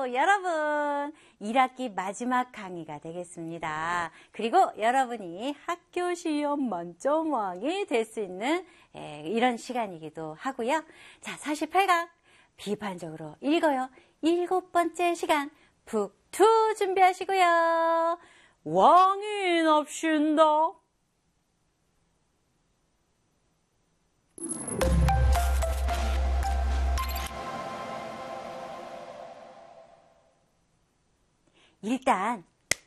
여러분 1학기 마지막 강의가 되겠습니다. 그리고 여러분이 학교 시험 만점왕이 될 수 있는 이런 시간이기도 하고요. 자, 48강 비판적으로 읽어요. 7번째 시간 북2 준비하시고요. 왕이 납신다. 일단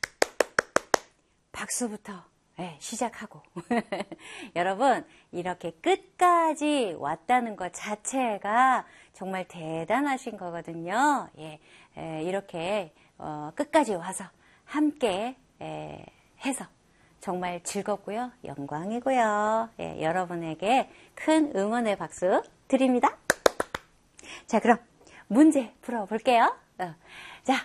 박수부터 시작하고 여러분 이렇게 끝까지 왔다는 것 자체가 정말 대단하신 거거든요. 이렇게 끝까지 와서 함께 해서 정말 즐겁고요. 영광이고요. 여러분에게 큰 응원의 박수 드립니다. 자, 그럼 문제 풀어볼게요. 자,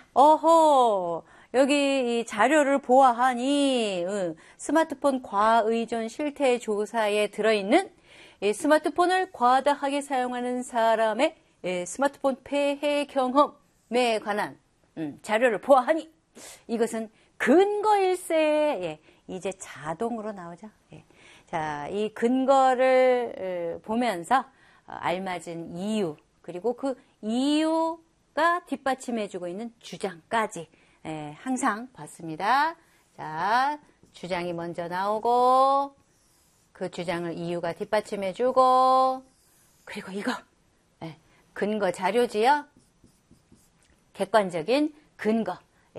여기 이 자료를 보아하니 스마트폰 과의존 실태 조사에 들어있는 스마트폰을 과다하게 사용하는 사람의 스마트폰 폐해 경험에 관한 자료를 보아하니 이것은 근거일세. 이제 자동으로 나오죠. 자, 이 근거를 보면서 알맞은 이유 그리고 그 이유가 뒷받침해주고 있는 주장까지 항상 봤습니다. 자, 주장이 먼저 나오고 그 주장을 이유가 뒷받침해주고 그리고 이거 근거 자료지요. 객관적인 근거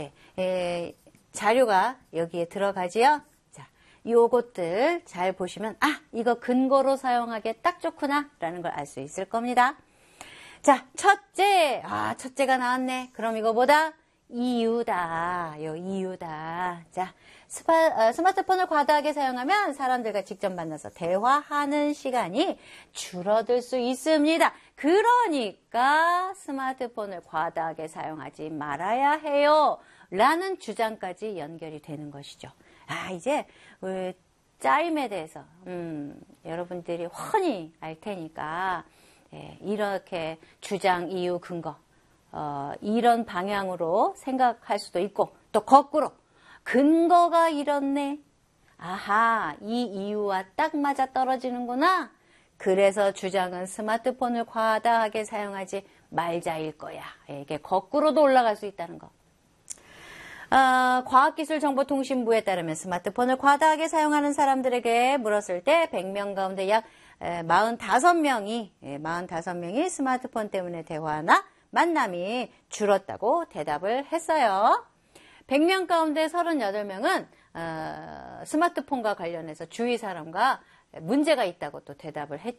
자료가 여기에 들어가지요. 자, 요것들 잘 보시면 이거 근거로 사용하기에 딱 좋구나 라는 걸 알 수 있을 겁니다. 자, 첫째가 나왔네. 그럼 이거보다 이유다. 이유다. 자, 스마트폰을 과다하게 사용하면 사람들과 직접 만나서 대화하는 시간이 줄어들 수 있습니다. 그러니까 스마트폰을 과다하게 사용하지 말아야 해요. 라는 주장까지 연결이 되는 것이죠. 이제 짜임에 대해서 여러분들이 훤히 알 테니까 이렇게 주장, 이유, 근거 이런 방향으로 생각할 수도 있고 또 거꾸로 근거가 이렇네. 이 이유와 딱 맞아 떨어지는구나. 그래서 주장은 스마트폰을 과다하게 사용하지 말자일 거야. 이게 거꾸로도 올라갈 수 있다는 거. 과학기술정보통신부에 따르면 스마트폰을 과다하게 사용하는 사람들에게 물었을 때 100명 가운데 약 45명이 스마트폰 때문에 대화나 만남이 줄었다고 대답을 했어요. 100명 가운데 38명은 스마트폰과 관련해서 주위 사람과 문제가 있다고 또 대답을